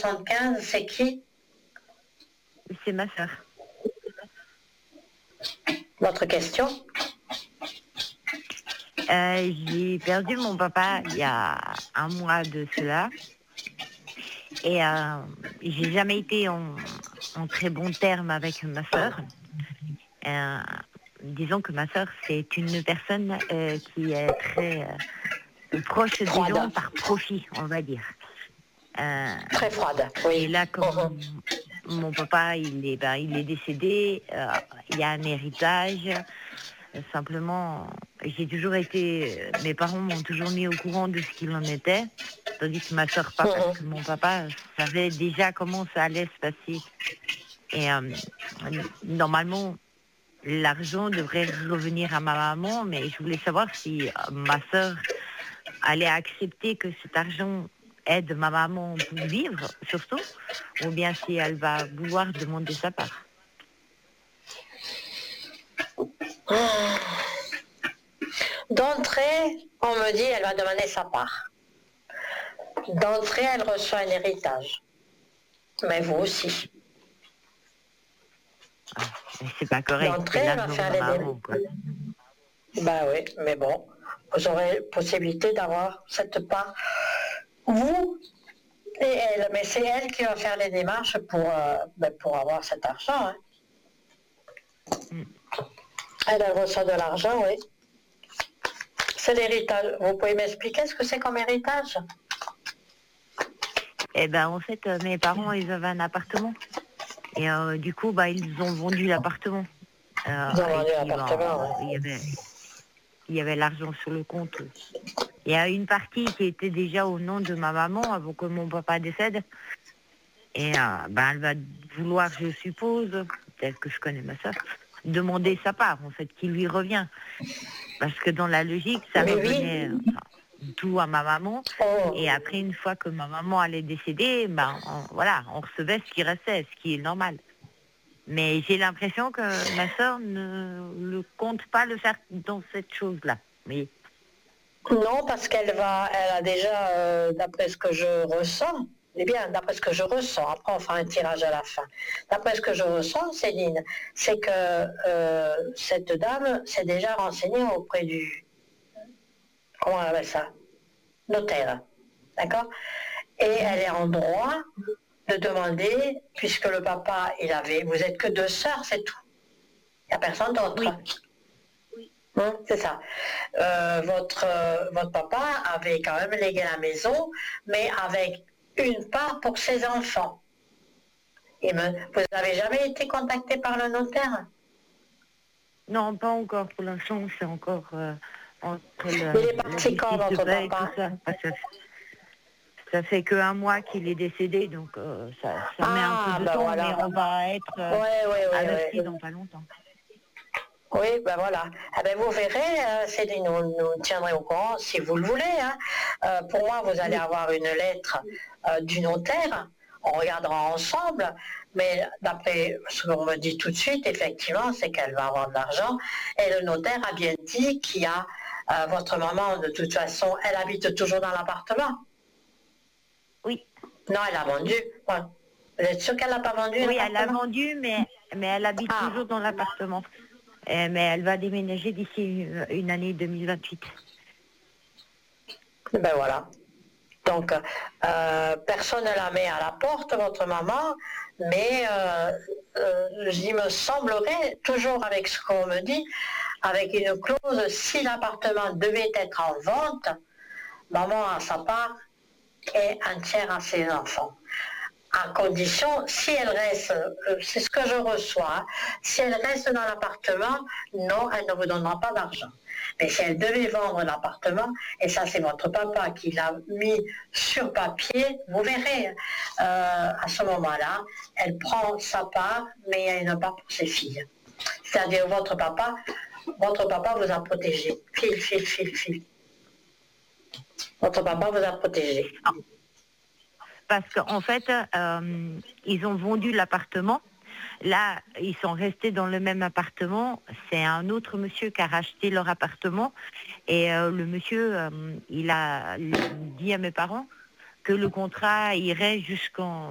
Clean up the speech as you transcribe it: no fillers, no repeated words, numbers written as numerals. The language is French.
75, c'est qui? C'est ma sœur. Votre question? J'ai perdu mon papa il y a un mois de cela. Et j'ai jamais été en très bon terme avec ma sœur. Euh, Disons que ma sœur, c'est une personne qui est très proche des Froide. gens par profit, on va dire. Très froide, oui. Et là, comme mon papa, il est décédé, il y a un héritage. Simplement, j'ai toujours été... mes parents m'ont toujours mis au courant de ce qu'il en était, tandis que ma sœur pas, parce que mon papa savait déjà comment ça allait se passer. Et normalement, l'argent devrait revenir à ma maman, mais je voulais savoir si ma sœur allait accepter que cet argent aide ma maman pour vivre, surtout, ou bien si elle va vouloir demander sa part. D'entrée, on me dit elle va demander sa part. D'entrée, elle reçoit un héritage. Mais vous aussi. C'est pas correct, D'entrée, c'est elle va l'argent faire de les ma maman, quoi. Bah oui, mais bon, vous aurez possibilité d'avoir cette part, vous et elle. Mais c'est elle qui va faire les démarches pour avoir cet argent. Hein. Elle reçoit de l'argent, oui. C'est l'héritage. Vous pouvez m'expliquer ce que c'est comme héritage? Eh ben, en fait, mes parents, ils avaient un appartement. Et du coup, ils ont vendu l'appartement. Ils ont vendu Et puis, l'appartement, oui. il y avait l'argent sur le compte. Il y a une partie qui était déjà au nom de ma maman avant que mon papa décède. Et elle va vouloir, je suppose, peut-être que je connais ma soeur, demander sa part, en fait, qui lui revient. Parce que dans la logique, ça Mais revenait oui. tout à ma maman. Oh. Et après, une fois que ma maman allait décéder, on recevait ce qui restait, ce qui est normal. Mais j'ai l'impression que ma soeur ne compte pas le faire dans cette chose-là. Oui. Non, parce elle a déjà, d'après ce que je ressens, eh bien, d'après ce que je ressens, après on fera un tirage à la fin. D'après ce que je ressens, Céline, c'est que cette dame s'est déjà renseignée auprès du, comment on appelle ça, notaire, d'accord? Et elle est en droit de demander, puisque le papa, vous êtes que deux sœurs, c'est tout. Il n'y a personne d'autre. Oui. C'est ça. Votre papa avait quand même légué la maison, mais avec une part pour ses enfants. Vous n'avez jamais été contacté par le notaire? Non, pas encore. Pour l'instant, c'est encore entre Il est la parti quand, justice de votre paix et tout papa? ça. Ça fait qu'un mois qu'il est décédé, donc ça met un peu de temps, voilà. mais on va être avertis dans pas longtemps. Oui, ben voilà. Vous verrez, Céline, nous tiendrez au courant si vous le voulez. Hein. Pour moi, vous allez avoir une lettre du notaire. On regardera ensemble. Mais d'après ce qu'on me dit tout de suite, effectivement, c'est qu'elle va avoir de l'argent. Et le notaire a bien dit qu'il y a votre maman, de toute façon, elle habite toujours dans l'appartement. Oui. Non, elle a vendu. Ouais. Vous êtes sûr qu'elle n'a pas vendu? Oui, elle a vendu, mais elle habite toujours dans l'appartement. Mais elle va déménager d'ici une année 2028. Ben voilà. Donc, personne ne la met à la porte, votre maman, mais il me semblerait, toujours avec ce qu'on me dit, avec une clause, si l'appartement devait être en vente, maman a sa part et un tiers à ses enfants. À condition, si elle reste, c'est ce que je reçois, hein, si elle reste dans l'appartement, non, elle ne vous donnera pas d'argent. Mais si elle devait vendre l'appartement, et ça c'est votre papa qui l'a mis sur papier, vous verrez, à ce moment-là, elle prend sa part, mais il y a une part pour ses filles. C'est-à-dire votre papa vous a protégé. Fil. Votre papa vous a protégé. Parce qu'en fait, ils ont vendu l'appartement. Là, ils sont restés dans le même appartement. C'est un autre monsieur qui a racheté leur appartement. Et le monsieur, il a dit à mes parents que le contrat irait jusqu'en